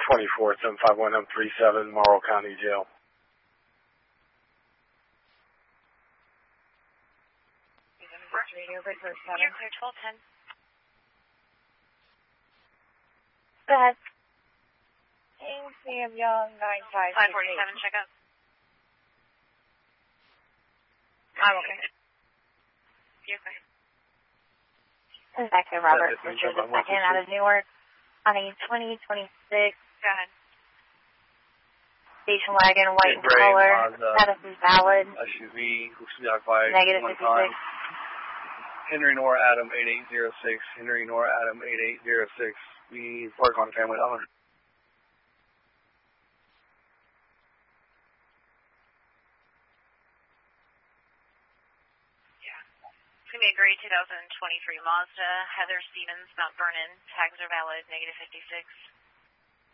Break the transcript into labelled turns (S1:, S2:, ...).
S1: 24-751-37, Morrow County Jail.
S2: Radio Bridgeport 7.
S3: You're clear 1210.
S2: Go ahead. Sam Young, 9568.
S3: 547, check out.
S2: I'm okay.
S3: You're clear.
S2: This is Detective Robert Richards II out of Newark on a 2026
S3: Go ahead.
S2: station wagon, white in color. Status is valid.
S4: SUV, who's occupied
S2: Negative
S4: one
S2: 56.
S4: time. Henry Nora Adam 8806. Henry Nora Adam 8806. We park on Family Dollar.
S3: It's going to be a gray 2023 Mazda. Heather Stevens, Mount Vernon. Tags are valid, negative 56.